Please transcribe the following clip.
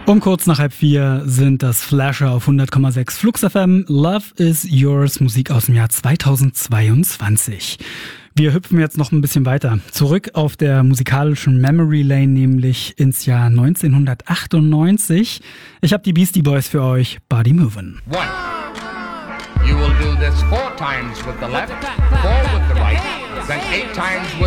Um kurz nach 3:30 sind das Flasher auf 100,6 Flux FM. Love is Yours, Musik aus dem Jahr 2022. Wir hüpfen jetzt noch ein bisschen weiter. Zurück auf der musikalischen Memory Lane, nämlich ins Jahr 1998. Ich habe die Beastie Boys für euch, Body Movin'. 1. You will do this 4 times with the left, 4 with the right, then 8 times with